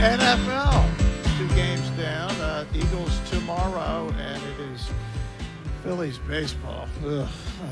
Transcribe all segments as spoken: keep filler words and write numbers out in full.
N F L, two games down. Uh, Eagles tomorrow, and it is Phillies baseball. Ugh.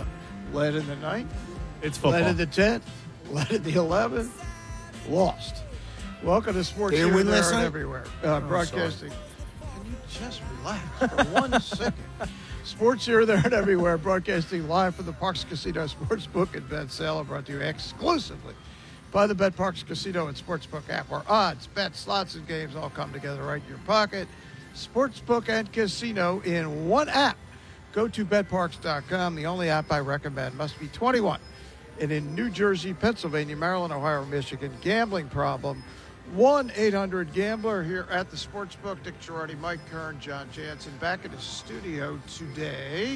Led in the ninth. It's football. Led in the tenth. Led in the eleventh. Lost. Welcome to Sports They Here, didn't win There, last and night? Everywhere. Uh, Oh, broadcasting. Can you just relax for one second? Sports Here, There, and Everywhere. Broadcasting live from the Parks Casino Sportsbook and Bet Sale, brought to you exclusively by the Bet Parks Casino and Sportsbook app, where odds, bets, slots, and games all come together right in your pocket. Sportsbook and casino in one app. Go to bet parks dot com. The only app I recommend. Must be twenty-one. And in New Jersey, Pennsylvania, Maryland, Ohio, Michigan, gambling problem, one eight hundred gambler. Here at the Sportsbook. Dick Girardi, Mike Kern, John Jansen, back in the studio today.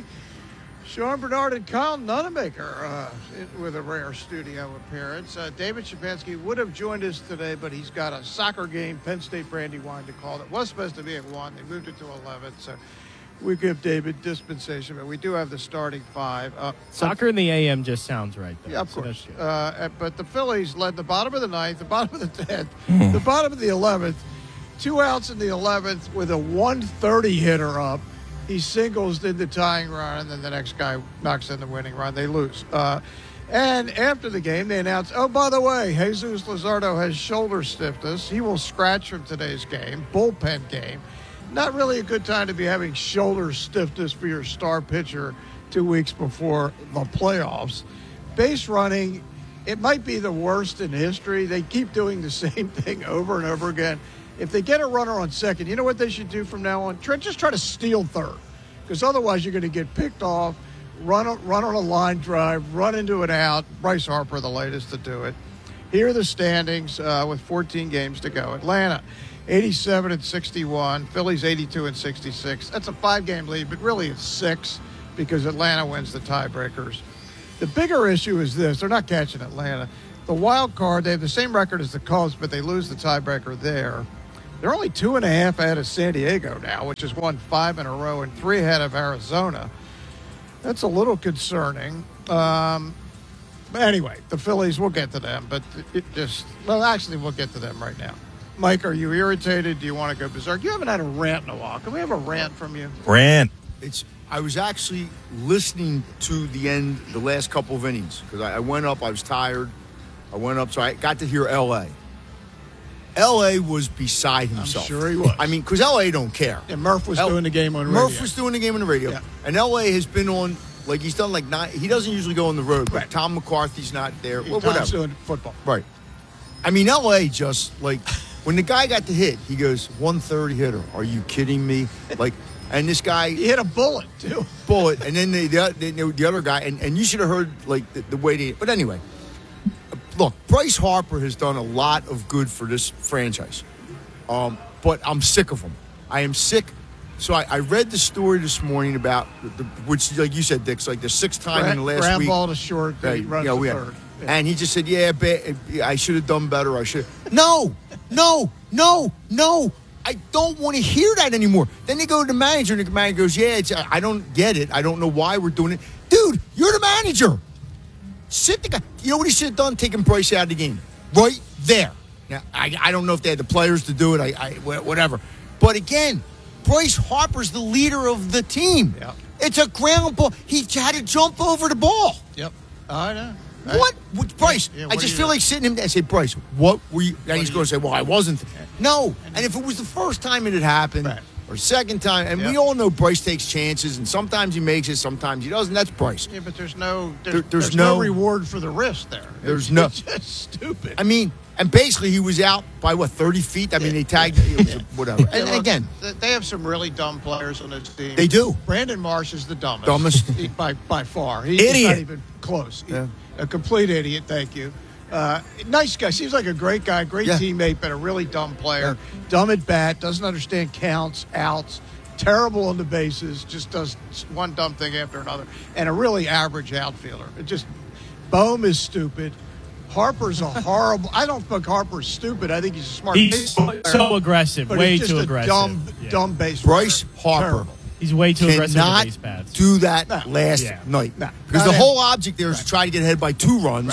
Sean Bernard and Kyle Nunemaker uh, with a rare studio appearance. Uh, David Shapansky would have joined us today, but he's got a soccer game, Penn State Brandywine, to call. It was supposed to be at one. They moved it to eleven, so we give David dispensation, but we do have the starting five. Uh, Soccer in the A M just sounds right, though. Yeah, of so course. that's good. Uh, but the Phillies led the bottom of the ninth, the bottom of the tenth, the bottom of the eleventh, two outs in the eleventh with a one thirty hitter up. He singles, did the tying run, and then the next guy knocks in the winning run. They lose. Uh, and after the game, they announced, oh, by the way, Jesus Luzardo has shoulder stiffness. He will scratch from today's game, bullpen game. Not really a good time to be having shoulder stiffness for your star pitcher two weeks before the playoffs. Base running, it might be the worst in history. They keep doing the same thing over and over again. If they get a runner on second, you know what they should do from now on? Try, just try to steal third, because otherwise you're going to get picked off, run, run on a line drive, run into an out. Bryce Harper, the latest to do it. Here are the standings uh, with fourteen games to go. Atlanta, eighty-seven and sixty-one. Phillies, eighty-two and sixty-six. That's a five-game lead, but really it's six because Atlanta wins the tiebreakers. The bigger issue is this. They're not catching Atlanta. The wild card, they have the same record as the Cubs, but they lose the tiebreaker there. They're only two and a half ahead of San Diego now, which has won five in a row, and three ahead of Arizona. That's a little concerning. Um, but anyway, the Phillies, we'll get to them, but it just, well, actually, we'll get to them right now. Mike, are you irritated? Do you want to go berserk? You haven't had a rant in a while. Can we have a rant from you? Rant. It's. I was actually listening to the end, the last couple of innings, because I, I went up. I was tired. I went up, so I got to hear L A. L A was beside himself. I'm sure he was. I mean, because L A don't care. And Murph was L- doing the game on radio. Murph was doing the game on the radio. Yeah. And L A has been on, like, he's done like nine. He doesn't usually go on the road, but Right. Tom McCarthy's not there. He- Well, Tom's whatever. doing football. Right. I mean, L A just, like, when the guy got the hit, he goes, one thirty hitter. Are you kidding me? Like, and this guy. He hit a bullet, too. bullet, and then the the, the, the other guy, and, and you should have heard like the, the way they. But anyway, look, Bryce Harper has done a lot of good for this franchise, um, but I'm sick of him. I am sick. So I, I read the story this morning about the, the, which, like you said, Dick's like the sixth time in the last ground week. ball to short, that he Right, runs you know, to we- third. Yeah. And he just said, "Yeah, ba- I should have done better. I should." No, no, no, no. I don't want to hear that anymore. Then they go to the manager, and the manager goes, "Yeah, it's, I don't get it. I don't know why we're doing it." Dude, you're the manager. Sit the guy. You know what he should have done? Taking Bryce out of the game right there. Now, I, I don't know if they had the players to do it. I, I whatever. But again, Bryce Harper's the leader of the team. Yep. It's a ground ball. He had to jump over the ball. Yep. I know. What? What- Bryce, Yeah, I what just do feel you- like sitting him there and say, Bryce, what were you? And he's do going you- to say, well, I wasn't. No. And if it was the first time it had happened, Right. or second time, and Yep. we all know Bryce takes chances, and sometimes he makes it, sometimes he doesn't. That's Bryce. Yeah, but there's no there's, There- there's there's no, no- reward for the risk there. There's It's, no- it's just stupid. I mean, and basically he was out by, what, thirty feet? I mean, they tagged it was whatever. Yeah, And look, again, th- they have some really dumb players on this team. they do. Brandon Marsh is the dumbest. Dumbest. He- by by far. He, he's Idiot. not even close. He- Yeah. A complete idiot. Thank you. Uh, nice guy. Seems like a great guy, great Yeah. teammate, but a really dumb player. Dumb at bat. Doesn't understand counts, outs. Terrible on the bases. Just does one dumb thing after another. And a really average outfielder. It just Bohm is stupid. Harper's a horrible. I don't think Harper's stupid. I think he's a smart. He's baseball so, player, so aggressive, but way he's just too a aggressive. dumb, Yeah. dumb base Bryce runner. Harper Terrible. He's way too aggressive with the cannot base pads. do that No. last Yeah. night. No. Because Not the him. whole object there is Right. to try to get ahead by two runs. Right.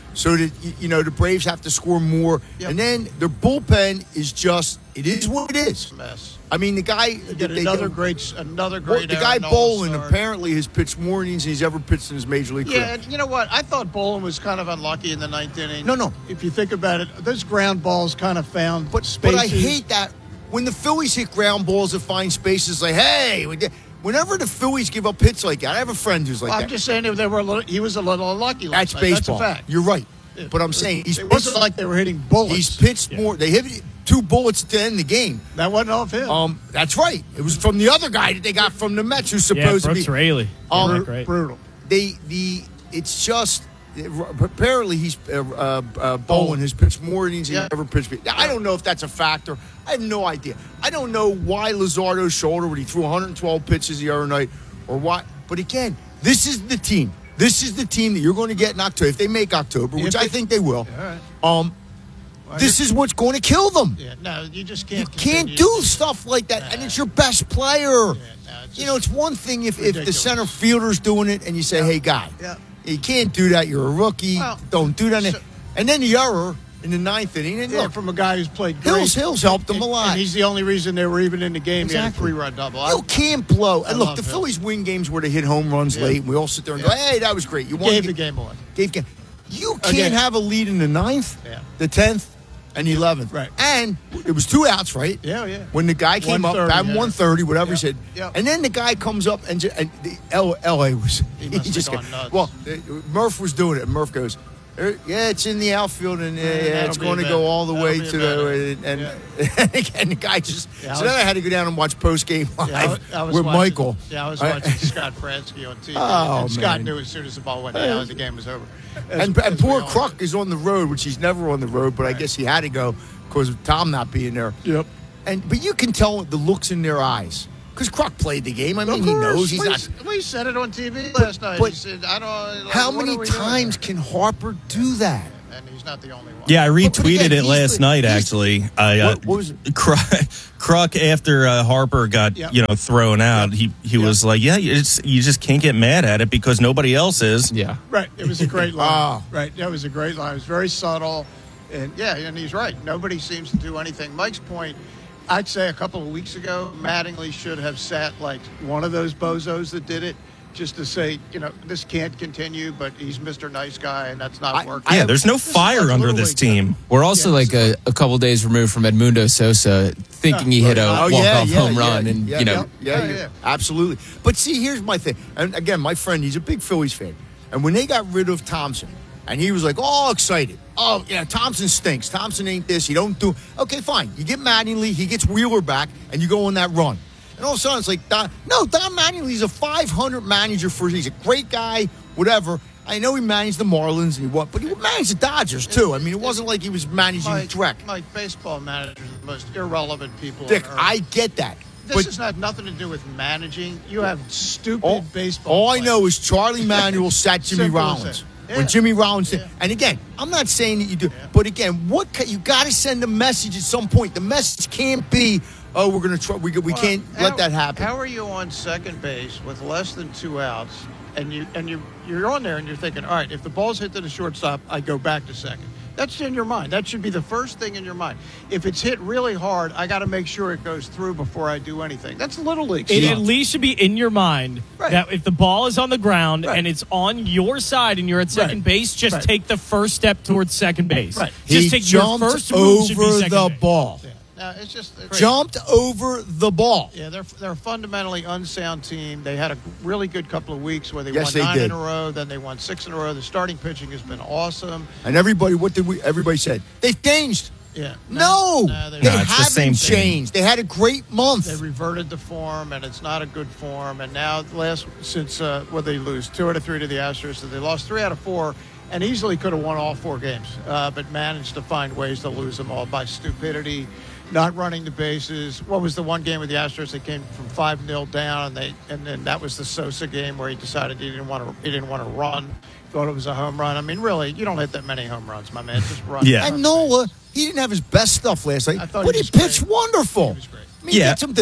so that y- you know the Braves have to score more, Yep. and then their bullpen is just it is what it is. Mess. I mean, the guy You get they- another they- great, another well, great. the guy Aaron Nola Bolin start. apparently has pitched more innings than he's ever pitched in his major league Yeah, career. and you know what? I thought Bolin was kind of unlucky in the ninth inning. No, no. If you think about it, those ground balls kind of found But spaces. but I hate that when the Phillies hit ground balls that find spaces. Like, hey, we did- whenever the Phillies give up hits like that, I have a friend who's like Well, that. I'm just saying they were a little, he was a little unlucky. That's last night. baseball. That's a fact. You're right. Yeah. But I'm saying he's It wasn't pitched, like they were hitting bullets. he's pitched more. They hit two bullets to end the game. That wasn't off him. Um, that's right. It was from the other guy that they got from the Mets, who's Yeah, supposed Brooks to be. Raley. Um, Yeah, Bru- great. brutal. They the it's just apparently he's uh, uh, uh, Bowen has pitched more innings than Yeah. he ever pitched. I don't know if that's a factor. I have no idea. I don't know why Luzardo's shoulder when he threw one hundred twelve pitches the other night, or what. But again, this is the team. This is the team that you're going to get in October if they make October, which If I they- think they will. All right. Um, this is what's going to kill them. Yeah, no, you just You can't. can't continue do to- stuff like that, and Nah. it's your best player. Yeah, no, it's You know, just it's one thing if, if the ridiculous. center fielder's doing it and you say, hey, guy, Yeah. you can't do that. You're a rookie. Well, Don't do that. so- and then the error in the ninth inning. And Yeah, look, from a guy who's played great. Hills Hills helped them And- a lot. And he's the only reason they were even in the game. He had a Exactly. three-run double. I- You can't blow. I And look, love the Hills. Phillies win games where they hit home runs Yeah. late, and we all sit there and Yeah. go, hey, that was great. You won gave the the game. game away. Gave game. You can't Again. have a lead in the ninth, Yeah. the tenth, and the eleventh. Right. And it was two outs, right? Yeah, yeah. When the guy came up, one thirty, batting yeah. one thirty, whatever Yep, he said. yep. And then the guy comes up and, ju- and the L- L.A. was. He must have just gone got- nuts. Well, uh, Murph was doing it, and Murph goes, "Er, yeah, it's in the outfield, and uh, yeah, that'll it's be going to a go bad- all the that'll way be a to bad the. And, and again, the guy just. Yeah, I so was- then I had to go down and watch post game live Yeah, I was- I was with watching- Michael. Yeah, I was I- watching Scott Fransky on T V. Oh, and Scott man. knew as soon as the ball went down, the game was over. As- And, and as we poor all Kruk is on the road, which he's never on the road, but I guess he had to go because of Tom not being there. know. Yep. And but you can tell the looks in their eyes because Kruk played the game. I mean, Of he course. knows he's Lee, not. Lee said it on T V last night. but he said, "I don't." Like, How what many are we doing times here? can Harper do that? And he's not the only one. Yeah, I But- but retweeted again, it he's last the- night. he's- Actually, I uh, What- what was it? Kruk, Kruk after uh, Harper got Yep. you know thrown out, he he Yep. was like, yeah, you just you just can't get mad at it because nobody else is. Yeah. Right. It was a great line. Ah. Right. That was a great line. It was very subtle. And yeah, and he's right. Nobody seems to do anything. Mike's point, I'd say a couple of weeks ago, Mattingly should have sat like one of those bozos that did it just to say, you know, this can't continue, but he's Mister Nice Guy and that's not I- working. Yeah, there's no This is fire like under Little this League team. We're also Yeah, like this is a, a couple days removed from Edmundo Sosa thinking he hit a Oh, walk-off yeah, home yeah, run, yeah, and yeah, you know, yeah, yeah, Yeah, yeah, yeah. absolutely. But see, here's my thing. And again, my friend, he's a big Phillies fan, and when they got rid of Thompson, and he was like all excited. Oh yeah, Thompson stinks. Thompson ain't this. He don't do. Okay, fine. You get Mattingly, he gets Wheeler back, and you go on that run. And all of a sudden, it's like Don, no, Don Mattingly's a five hundred manager for. He's a great guy, whatever. I know he managed the Marlins and he what, but he managed the Dodgers too. I mean, it wasn't like he was managing Mike, Drek. Mike, baseball managers are the most irrelevant people Dick, on earth. I get that. This but has had nothing to do with managing. You have stupid all, baseball all I players. know is Charlie Manuel sat Jimmy Simple as Rollins. that. Yeah. When Jimmy Rollins did, Yeah. and again, I'm not saying that you do, but again, what ca- you got to send a message at some point. The message can't be, oh, we're going to try. We we Well, can't how- let that happen. How are you on second base with less than two outs, and you and you you're on there and you're thinking, all right, if the ball's hit to the shortstop, I go back to second. That's in your mind. That should be the first thing in your mind. If it's hit really hard, I got to make sure it goes through before I do anything. That's little league It stuff. at least should be in your mind Right. that if the ball is on the ground Right. and it's on your side and you're at second Right. base, just Right. take the first step towards second base. Right. Just he take your jumped first move should be over second the base. ball. Yeah. No, it's just Jumped over the ball. Yeah, they're they're a fundamentally unsound team. They had a really good couple of weeks where they Yes, won they nine did. in a row, then they won six in a row. The starting pitching has been awesome. And everybody, what did we? Everybody said they've changed. Yeah. No, no, they they, No, it's the haven't same thing. changed. They had a great month. they reverted the form, and it's not a good form. And now, last since uh, what they lose two out of three to the Astros, so they lost three out of four, and easily could have won all four games, uh, but managed to find ways to lose them all by stupidity, not running the bases. What was the one game with the Astros? They came from five nil down, and they and then that was the Sosa game where he decided he didn't want to he didn't want to run. Thought it was a home run. I mean, really, you don't hit that many home runs, my man. Just run. Yeah. And Nola, he didn't have his best stuff last night, I thought but he he was pitched great. wonderful. He was great. I mean, he Yeah. gets him to th-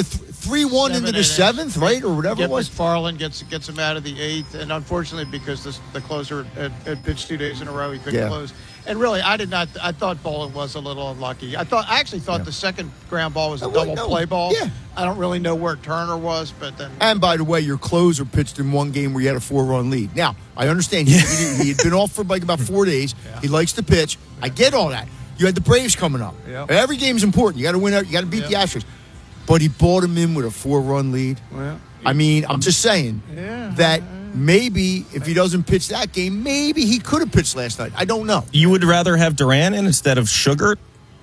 three one into the seventh, right, or whatever Get it was. McFarland gets gets him out of the eighth, and unfortunately, because this, the closer had, had pitched two days in a row, he couldn't Yeah. close. And really, I did not. I thought Bolin was a little unlucky. I thought I actually thought Yeah. the second ground ball was a Oh, well, double no. play ball. Yeah. I don't really know where Turner was, but then And by the way, your closer pitched in one game where you had a four-run lead. Now, I understand he, he, he had been off for like about four days. Yeah. He likes to pitch. I get all that. You had the Braves coming up. Yep. Every game's important. You got to win out. You got to beat Yep. the Astros. But he bought him in with a four-run lead. well, I mean, I'm just saying Yeah. that maybe if he doesn't pitch that game, maybe he could have pitched last night. I don't know. You would rather have Duran in instead of Sugar?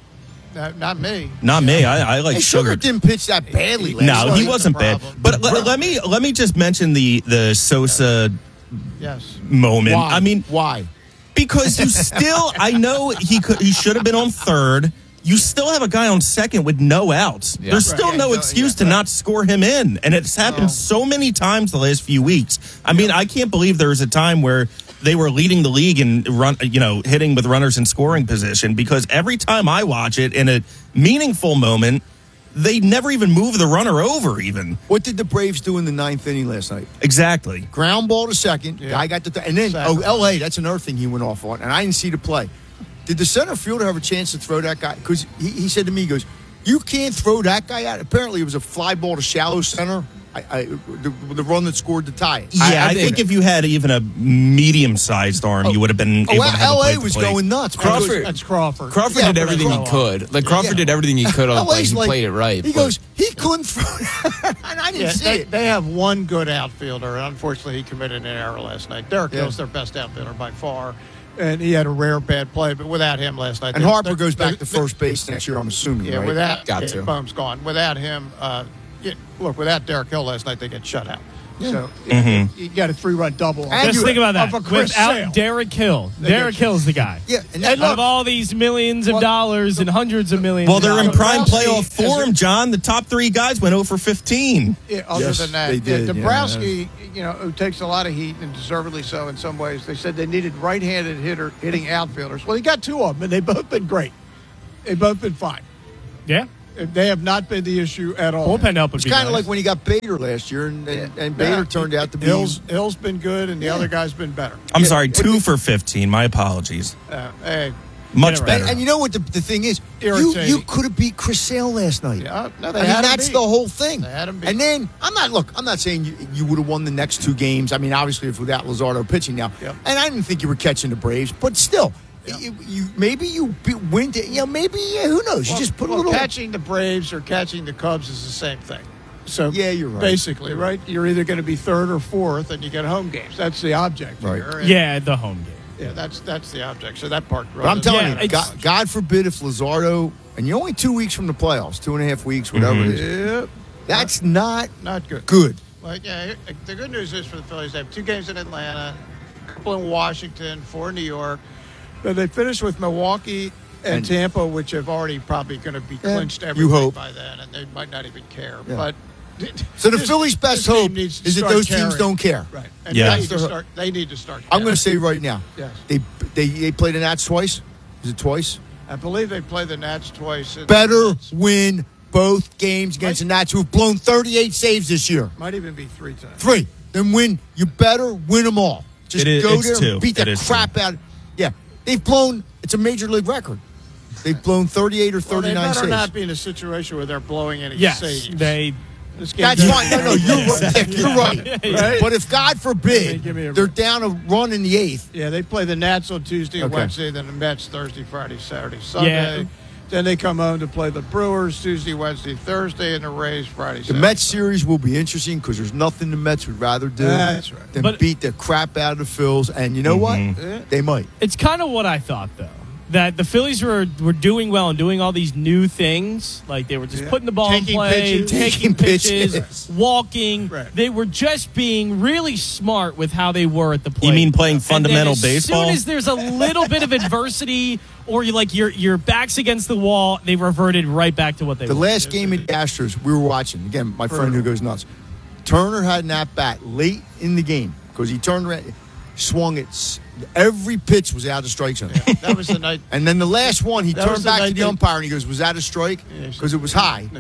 not, not me. Not me. I, I like Hey, Sugar Sugar. didn't pitch that badly last No, night. he wasn't bad. problem. But let, let me let me just mention the the Sosa Yes. moment. Why? I mean, why? because you still, I know he could, he should have been on third. You still have a guy on second with no outs. Yeah. There's Right. still Yeah, no no, excuse yeah, to right. not score him in, and it's happened No. so many times the last few weeks. I mean, I can't believe there was a time where they were leading the league and run, you know, hitting with runners in scoring position. Because every time I watch it in a meaningful moment, they never even move the runner over. Even What did the Braves do in the ninth inning last night? exactly. Ground ball to second. Yeah. Guy got the th- and then Second. oh L A. That's another thing he went off on, and I didn't see the play. Did the center fielder have a chance to throw that guy? Because he, he said to me, he goes, "You can't throw that guy out." Apparently, it was a fly ball to shallow center. I, I the, the run that scored to tie it. Yeah, I, I think think- if you had even a medium-sized arm, you would have been Oh, able to have a L A plate to was plate. going nuts. Crawford- because That's Crawford. Crawford Yeah, did but everything I he know. could. Like Crawford Yeah. did everything he could. On, like, L A's he like- played it right. He but- goes, he couldn't throw. and I didn't Yeah, see they, it. they have one good outfielder, and unfortunately, he committed an error last night. Derek Yeah. Hill's their best outfielder by far, and he had a rare bad play. But without him last night, And they- Harper they- goes back they- to first base next year. I'm assuming. Yeah, right? without Got yeah, to. Bohm's gone. Without him, uh, yeah, look, without Derek Hill last night, they get shut out. So Mhm. you got a three-run double. And Just you- think about that. of a Chris Without Sale. Derek Hill, They Derek get- Hill's the guy. Yeah, and And that, Out of all these millions of Well, dollars and hundreds of millions. Well, of they're in dollars. prime Dombrowski playoff is a- form, John. The top three guys went oh for fifteen. Yeah, other Yes, than that, they yeah, did, yeah. Dombrowski, you know, who takes a lot of heat and deservedly so in some ways. They said they needed right-handed hitter hitting outfielders. Well, he got two of them, and they've both been great. They've both been fine. Yeah. They have not been the issue at all. Bullpen help would it's be kind of nice. like when he got Bader last year, and, and, and Yeah. Bader turned out to be. Hill's, Hill's been good, and the Yeah. other guy's been better. I'm Yeah. sorry, two for fifteen. My apologies. Uh, hey, Much Get it right. better. And, and you know what the, the thing is? You, Irritating. you could have beat Chris Sale last night. yeah, no, they I mean, had him that's beat. the whole thing. They had him beat. And then I'm not look. I'm not saying you, you would have won the next two games. I mean, obviously, if without Luzardo pitching now, Yep. and I didn't think you were catching the Braves, but still, Yep. you, you maybe you be, win. To, you know, maybe yeah, who knows? Well, you just put well, a little. catching the Braves or catching the Cubs is the same thing. So Yeah, you're right. Basically, right? You're either going to be third or fourth, and you get home games. That's the object Right. here. And, Yeah, the home game. yeah, that's that's the object. So that part. But I'm telling Yeah, you, it's- God, God forbid if Luzardo, and you're only two weeks from the playoffs, two and a half weeks, whatever it is. yeah, That's not not good. good. Like, yeah, the good news is for the Phillies, they have two games in Atlanta, a couple in Washington, four in New York. But they finish with Milwaukee and, And- Tampa, which have already probably going to be Yeah, clinched you everything hope. by then, and they might not even care. Yeah. But So the this- Phillies' best this team hope needs to is that start those teams caring. don't care. Right. And Yeah. they need to start. They need to start. I'm going to caring. say right now, Yes. they they they played the Nats twice. Is it twice? I believe they play the Nats twice. and Better Nats win both games against the Nats, who have blown thirty-eight saves this year. Might even be three times. Three. Then win. You better win them all. Just It is- go it's there two. and beat It the is crap out. Yeah, they've blown. It's a major league record. They've blown thirty-eight or Well, they thirty-nine better saves. not be in a situation where they're blowing any Yes, saves. they. This game That's doesn't- fine. No, no, you're right. Dick, you're right. Right? But if God forbid Give me a- they're down a run in the eighth, Yeah, they play the Nats on Tuesday and Okay. Wednesday, then the Mets Thursday, Friday, Saturday, Sunday. Yeah. Then they come home to play the Brewers Tuesday, Wednesday, Thursday, and the Rays Friday, the Saturday. Mets series will be interesting because there's nothing the Mets would rather do That's right. than But- beat the crap out of the Phils. And you know what? Yeah. They might. It's kind of what I thought, though. That the Phillies were were doing well and doing all these new things. Like they were just Yeah. putting the ball in Taking play, pitches. taking Taking pitches, pitches. walking. Right. They were just being really smart with how they were at the plate. You mean playing And then fundamental as baseball? soon as there's a little bit of adversity or you like your your back's against the wall, they reverted right back to what they The were. last game at the Astros, we were watching. Again, my friend who goes nuts. Turner had an at bat late in the game because he turned around, swung it. s- Every pitch was out of strike zone. That was the night. And then the last one, he That was turned the back to night the they- umpire and he goes, "Was that a strike?" Yeah, Because it was high. No.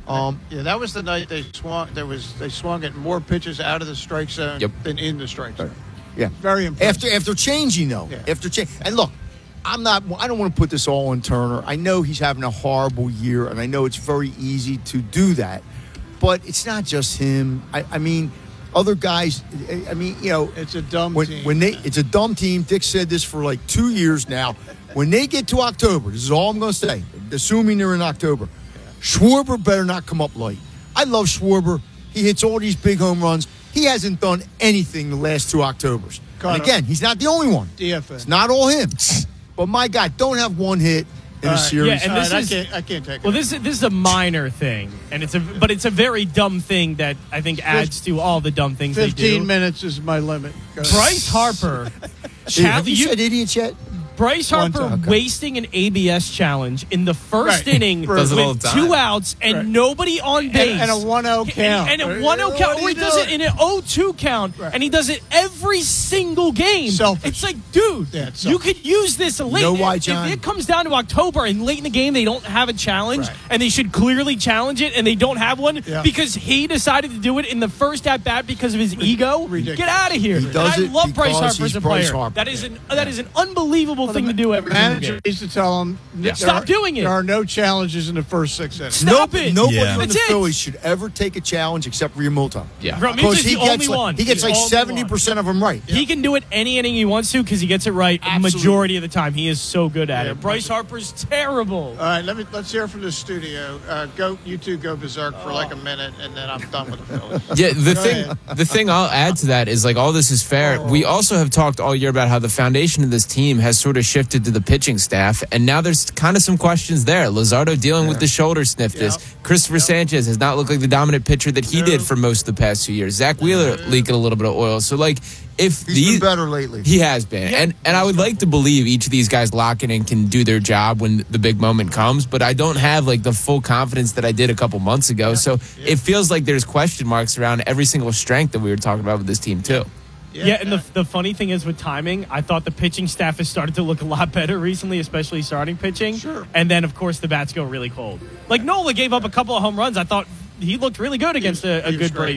Um, Yeah, that was the night they swung. There was they swung at more pitches out of the strike zone Yep. than in the strike zone. yeah, Very impressive. After after changing though, Yeah. after change, and look, I'm not. I don't want to put this all on Turner. I know he's having a horrible year, and I know it's very easy to do that, but it's not just him. I, I mean, other guys. I- I mean, you know, It's a dumb when, team. when they it's a dumb team. Dick said this for like two years now. When they get to October, this is all I'm going to say. Assuming they're in October, Schwarber better not come up light. I love Schwarber. He hits all these big home runs. He hasn't done anything the last two Octobers. Caught And him. again, he's not the only one. D F A. It's not all him. But my God, don't have one hit in All a right. series. Yeah, and All this right, is- I can't. I can't take it. Well, this is this is a minor thing, and it's a but it's a very dumb thing that I think adds to all the dumb things they do. Fifteen minutes is my limit. Go ahead. Bryce Harper, Hey, have you you- said idiots yet? Bryce One Harper time. Okay. wasting an A B S challenge in the first Right. inning Does it all with the time. two outs and Right. nobody on And, base. and a one oh count. And, and a one oh What count, are or he you does it doing? in an oh two count, Right. and he does it every single game. Selfish. It's like, dude, Yeah, it's you selfish. could use this late. know why, If- John? If it comes down to October and late in the game they don't have a challenge, Right. and they should clearly challenge it, and they don't have one Yeah. because he decided to do it in the first at bat because of his ego. ridiculous. Get out of here! He does And it I love Bryce because Harper as he's a Bryce player. Harper. That is an that is an unbelievable thing to do every The single manager game. needs to tell him. there Stop are- doing it. There are no challenges in the first six innings. Stop Nope- it. Nobody Yeah. on That's the it. Phillies should ever take a challenge except Realmuto. Yeah. Realmuto's Because the he only gets like, one. he gets The like only seventy one. percent of them right. He can do it any inning he wants to because he gets it right Absolutely. majority of the time. He is so good at Yeah, it. Bryce Harper's terrible. All right, let me let's hear from the studio. Uh, go, you two go berserk for like a minute, and then I'm done with the Phillies. Yeah, the Go thing ahead. the thing I'll add to that is like all this is fair. We also have talked all year about how the foundation of this team has sort of shifted to the pitching staff, and now there's kind of some questions there. Lazardo dealing with the shoulder sniffness. Yep. Christopher Sanchez has not looked like the dominant pitcher that he No. did for most of the past few years. Zach Wheeler leaking a little bit of oil. So like if He's these been better lately. He has been. Yeah. and and I would like to believe each of these guys locking in can do their job when the big moment comes, but I don't have like the full confidence that I did a couple months ago. So it feels like there's question marks around every single strength that we were talking about with this team too. Yeah, and the, the funny thing is with timing, I thought the pitching staff has started to look a lot better recently, especially starting pitching. Sure. And then, of course, the bats go really cold. Like Nola gave up a couple of home runs. I thought he looked really good against a, a he was good great. Braves